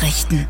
Nachrichten.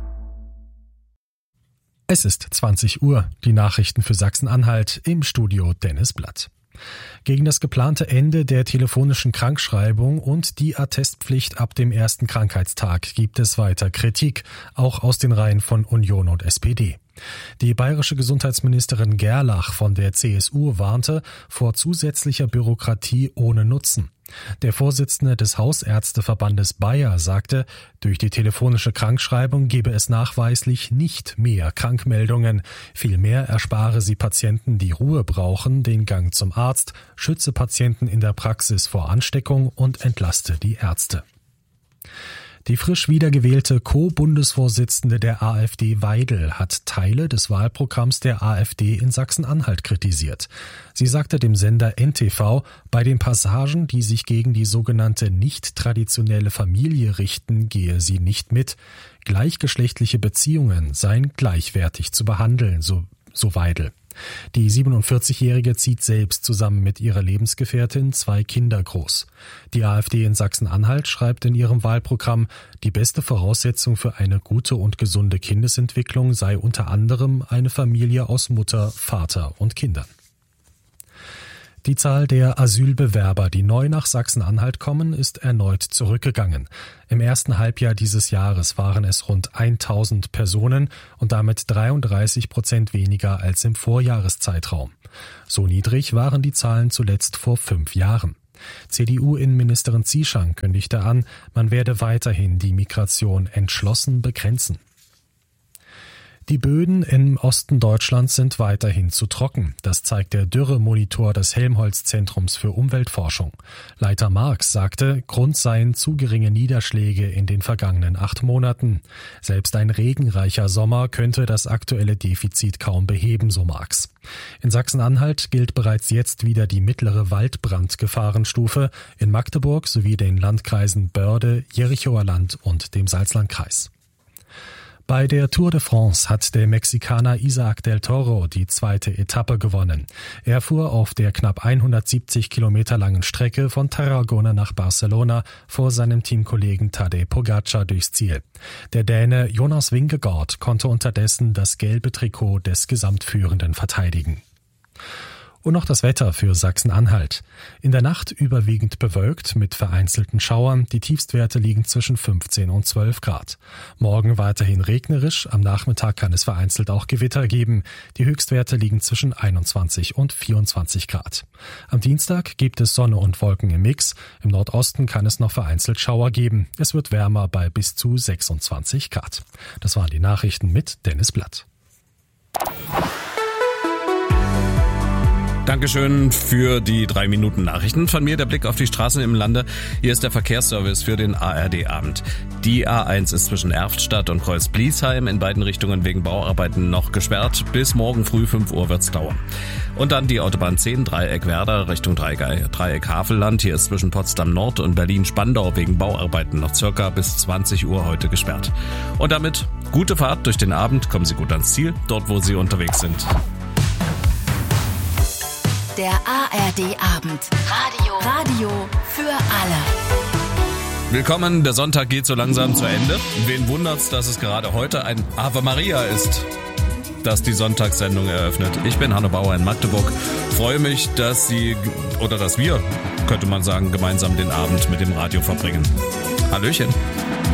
Es ist 20 Uhr. Die Nachrichten für Sachsen-Anhalt, im Studio Dennis Blatt. Gegen das geplante Ende der telefonischen Krankschreibung und die Attestpflicht ab dem ersten Krankheitstag gibt es weiter Kritik, auch aus den Reihen von Union und SPD. Die bayerische Gesundheitsministerin Gerlach von der CSU warnte vor zusätzlicher Bürokratie ohne Nutzen. Der Vorsitzende des Hausärzteverbandes Bayer sagte, durch die telefonische Krankschreibung gebe es nachweislich nicht mehr Krankmeldungen. Vielmehr erspare sie Patienten, die Ruhe brauchen, den Gang zum Arzt, schütze Patienten in der Praxis vor Ansteckung und entlaste die Ärzte. Die frisch wiedergewählte Co-Bundesvorsitzende der AfD Weidel hat Teile des Wahlprogramms der AfD in Sachsen-Anhalt kritisiert. Sie sagte dem Sender NTV, bei den Passagen, die sich gegen die sogenannte nicht-traditionelle Familie richten, gehe sie nicht mit. Gleichgeschlechtliche Beziehungen seien gleichwertig zu behandeln, so Weidel. Die 47-Jährige zieht selbst zusammen mit ihrer Lebensgefährtin 2 Kinder groß. Die AfD in Sachsen-Anhalt schreibt in ihrem Wahlprogramm, die beste Voraussetzung für eine gute und gesunde Kindesentwicklung sei unter anderem eine Familie aus Mutter, Vater und Kindern. Die Zahl der Asylbewerber, die neu nach Sachsen-Anhalt kommen, ist erneut zurückgegangen. Im ersten Halbjahr dieses Jahres waren es rund 1000 Personen und damit 33% weniger als im Vorjahreszeitraum. So niedrig waren die Zahlen zuletzt vor 5 Jahren. CDU-Innenministerin Zieschang kündigte an, man werde weiterhin die Migration entschlossen begrenzen. Die Böden im Osten Deutschlands sind weiterhin zu trocken. Das zeigt der Dürremonitor des Helmholtz-Zentrums für Umweltforschung. Leiter Marx sagte, Grund seien zu geringe Niederschläge in den vergangenen 8 Monaten. Selbst ein regenreicher Sommer könnte das aktuelle Defizit kaum beheben, so Marx. In Sachsen-Anhalt gilt bereits jetzt wieder die mittlere Waldbrandgefahrenstufe, in Magdeburg sowie den Landkreisen Börde, Jerichower Land und dem Salzlandkreis. Bei der Tour de France hat der Mexikaner Isaac del Toro die 2. Etappe gewonnen. Er fuhr auf der knapp 170 Kilometer langen Strecke von Tarragona nach Barcelona vor seinem Teamkollegen Tadej Pogačar durchs Ziel. Der Däne Jonas Vingegaard konnte unterdessen das gelbe Trikot des Gesamtführenden verteidigen. Und noch das Wetter für Sachsen-Anhalt. In der Nacht überwiegend bewölkt mit vereinzelten Schauern. Die Tiefstwerte liegen zwischen 15 und 12 Grad. Morgen weiterhin regnerisch. Am Nachmittag kann es vereinzelt auch Gewitter geben. Die Höchstwerte liegen zwischen 21 und 24 Grad. Am Dienstag gibt es Sonne und Wolken im Mix. Im Nordosten kann es noch vereinzelt Schauer geben. Es wird wärmer bei bis zu 26 Grad. Das waren die Nachrichten mit Dennis Blatt. Dankeschön für die 3 Minuten Nachrichten. Von mir der Blick auf die Straßen im Lande. Hier ist der Verkehrsservice für den ARD-Abend. Die A1 ist zwischen Erftstadt und Kreuz-Bliesheim in beiden Richtungen wegen Bauarbeiten noch gesperrt. Bis morgen früh 5 Uhr wird's dauern. Und dann die Autobahn 10, Dreieck Werder Richtung Dreieck Havelland. Hier ist zwischen Potsdam Nord und Berlin-Spandau wegen Bauarbeiten noch circa bis 20 Uhr heute gesperrt. Und damit gute Fahrt durch den Abend. Kommen Sie gut ans Ziel, dort wo Sie unterwegs sind. Der ARD-Abend. Radio für alle. Willkommen, der Sonntag geht so langsam zu Ende. Wen wundert's, dass es gerade heute ein Ave Maria ist, das die Sonntagssendung eröffnet. Ich bin Hanno Bauer in Magdeburg. Freue mich, dass wir, könnte man sagen, gemeinsam den Abend mit dem Radio verbringen. Hallöchen.